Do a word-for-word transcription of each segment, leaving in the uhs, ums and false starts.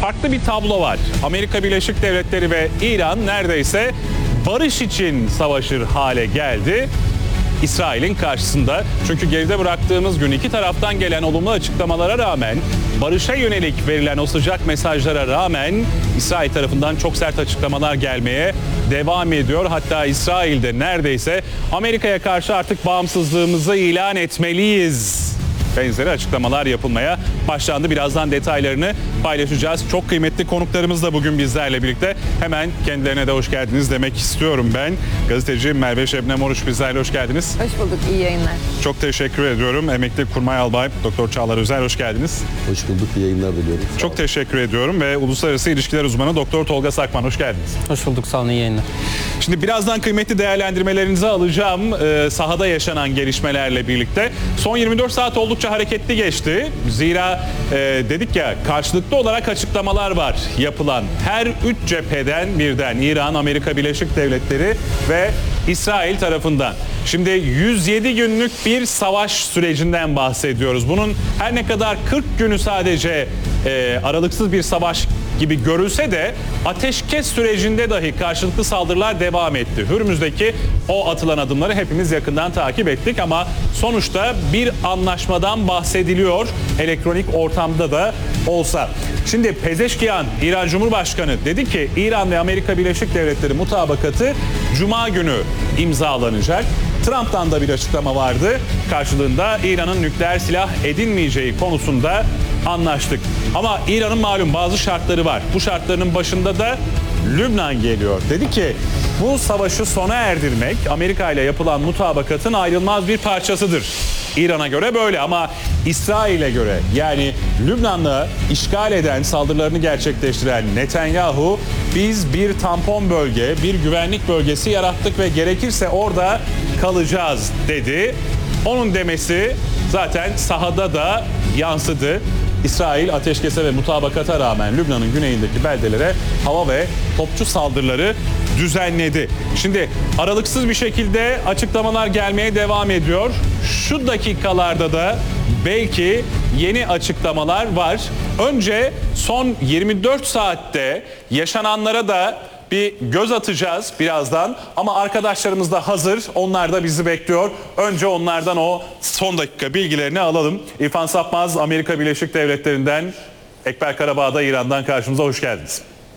farklı bir tablo var. Amerika Birleşik Devletleri ve İran neredeyse barış için savaşır hale geldi İsrail'in karşısında. Çünkü geride bıraktığımız gün iki taraftan gelen olumlu açıklamalara rağmen, barışa yönelik verilen o sıcak mesajlara rağmen İsrail tarafından çok sert açıklamalar gelmeye devam ediyor. Hatta İsrail'de neredeyse Amerika'ya karşı artık bağımsızlığımızı ilan etmeliyiz benzeri açıklamalar yapılmaya başlandı. Birazdan detaylarını paylaşacağız. Çok kıymetli konuklarımız da bugün bizlerle birlikte. Hemen kendilerine de hoş geldiniz demek istiyorum ben. Gazeteci Merve Şebnem Oruç bizlerle, hoş geldiniz. Hoş bulduk, iyi yayınlar. Çok teşekkür ediyorum. Emekli Kurmay Albay Doktor Çağlar Özer, hoş geldiniz. Hoş bulduk, iyi yayınlar diliyorum. Çok teşekkür ediyorum ve Uluslararası İlişkiler Uzmanı Doktor Tolga Sakman, hoş geldiniz. Hoş bulduk, sağ olun, iyi yayınlar. Şimdi birazdan kıymetli değerlendirmelerinizi alacağım e, sahada yaşanan gelişmelerle birlikte. Son yirmi dört saat oldukça hareketli geçti. Zira e, dedik ya, karşılıklı olarak açıklamalar var yapılan. Her üç cepheden birden, İran, Amerika Birleşik Devletleri ve İsrail tarafından. Şimdi yüz yedi günlük bir savaş sürecinden bahsediyoruz. Bunun her ne kadar kırk günü sadece e, aralıksız bir savaş gibi görülse de ateşkes sürecinde dahi karşılıklı saldırılar devam etti. Hürmüz'deki o atılan adımları hepimiz yakından takip ettik ama sonuçta bir anlaşmadan bahsediliyor elektronik ortamda da olsa. Şimdi Pezeşkiyan, İran Cumhurbaşkanı dedi ki İran ve Amerika Birleşik Devletleri mutabakatı Cuma günü imzalanacak. Trump'tan da bir açıklama vardı. Karşılığında İran'ın nükleer silah edinmeyeceği konusunda anlaştık. Ama İran'ın malum bazı şartları var. Bu şartlarının başında da Lübnan geliyor. Dedi ki bu savaşı sona erdirmek Amerika ile yapılan mutabakatın ayrılmaz bir parçasıdır. İran'a göre böyle ama İsrail'e göre, yani Lübnan'ı işgal eden, saldırılarını gerçekleştiren Netanyahu, biz bir tampon bölge, bir güvenlik bölgesi yarattık ve gerekirse orada kalacağız dedi. Onun demesi zaten sahada da yansıdı. İsrail ateşkese ve mutabakata rağmen Lübnan'ın güneyindeki beldelere hava ve topçu saldırıları düzenledi. Şimdi aralıksız bir şekilde açıklamalar gelmeye devam ediyor. Şu dakikalarda da belki yeni açıklamalar var. Önce son yirmi dört saatte yaşananlara da bir göz atacağız birazdan ama arkadaşlarımız da hazır. Onlar da bizi bekliyor. Önce onlardan o son dakika bilgilerini alalım. İrfan Sapmaz, Amerika Birleşik Devletleri'nden, Ekber Karabağ'da İran'dan karşımıza, hoş geldiniz.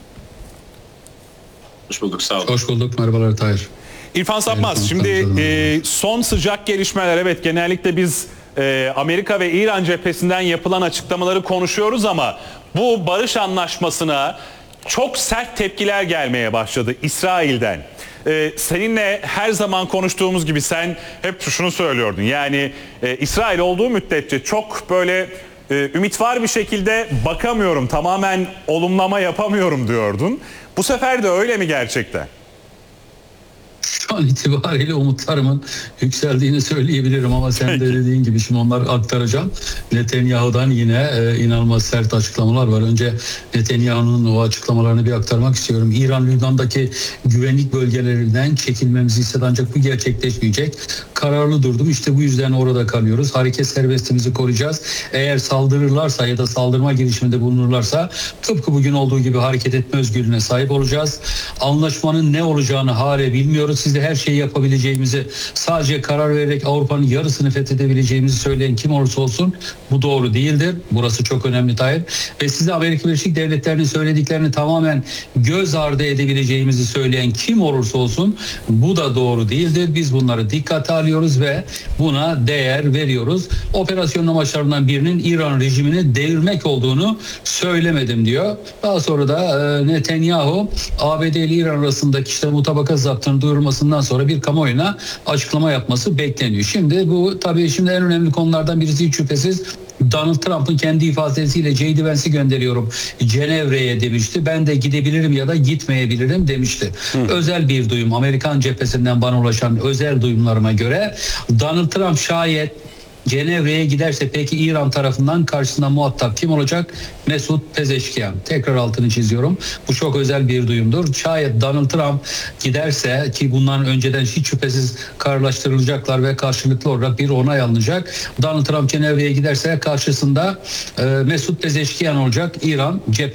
Hoş bulduk, sağ olun. Hoş bulduk, merhabalar Tahir. İrfan Sapmaz, şimdi e, son sıcak gelişmeler, evet genellikle biz e, Amerika ve İran cephesinden yapılan açıklamaları konuşuyoruz ama bu barış anlaşmasına çok sert tepkiler gelmeye başladı İsrail'den. Ee, seninle her zaman konuştuğumuz gibi sen hep şunu söylüyordun. Yani e, İsrail olduğu müddetçe çok böyle e, ümit var bir şekilde bakamıyorum, tamamen olumlama yapamıyorum diyordun. Bu sefer de öyle mi gerçekten? Şu an itibariyle umutlarımın yükseldiğini söyleyebilirim ama sen de dediğin gibi şimdi onları aktaracağım. Netanyahu'dan yine e, inanılmaz sert açıklamalar var. Önce Netanyahu'nun o açıklamalarını bir aktarmak istiyorum. İran, Lübnan'daki güvenlik bölgelerinden çekilmemizi istedi ancak bu gerçekleşmeyecek. Kararlı durdum. İşte bu yüzden orada kalıyoruz. Hareket serbestliğimizi koruyacağız. Eğer saldırırlarsa ya da saldırma girişiminde bulunurlarsa tıpkı bugün olduğu gibi hareket etme özgürlüğüne sahip olacağız. Anlaşmanın ne olacağını hala bilmiyoruz. Siz de her şeyi yapabileceğimizi, sadece karar vererek Avrupa'nın yarısını fethedebileceğimizi söyleyen kim olursa olsun bu doğru değildir. Burası çok önemli Tahir. Ve size Amerika Birleşik Devletleri'nin söylediklerini tamamen göz ardı edebileceğimizi söyleyen kim olursa olsun bu da doğru değildir. Biz bunları dikkate alıyoruz ve buna değer veriyoruz. Operasyon amaçlarından birinin İran rejimini devirmek olduğunu söylemedim diyor. Daha sonra da e, Netanyahu A B D ile İran arasındaki işte mutabakat zaptını duyurmasından sonra bir kamuoyuna açıklama yapması bekleniyor. Şimdi bu tabii şimdi en önemli konulardan birisi hiç şüphesiz Donald Trump'ın kendi ifadesiyle J D Vance'i gönderiyorum Cenevre'ye demişti. Ben de gidebilirim ya da gitmeyebilirim demişti. Hı. Özel bir duyum, Amerikan cephesinden bana ulaşan özel duyumlarıma göre Donald Trump şayet Cenevre'ye giderse peki İran tarafından karşısında muhatap kim olacak? Mesut Pezeşkiyan. Tekrar altını çiziyorum. Bu çok özel bir duyumdur. Şayet Donald Trump giderse, ki bundan önceden hiç şüphesiz kararlaştırılacaklar ve karşılıklı olarak bir onay alınacak. Donald Trump Cenevre'ye giderse karşısında e, Mesut Pezeşkiyan olacak. İran cephesi